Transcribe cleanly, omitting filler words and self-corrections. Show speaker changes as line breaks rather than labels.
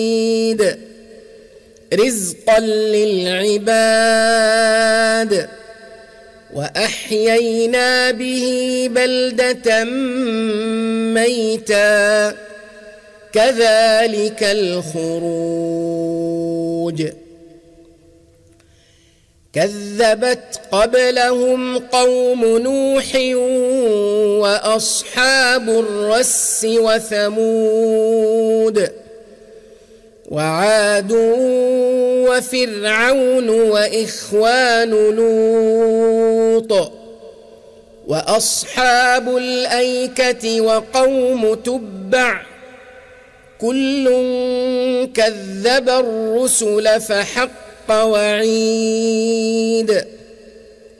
رزقا للعباد وأحيينا به بلدة ميتا كذلك الخروج كذبت قبلهم قوم نوح وأصحاب الرس وثمود وعاد وفرعون وإخوان لوط وأصحاب الأيكة وقوم تبع كل كذب الرسل فحق وعيد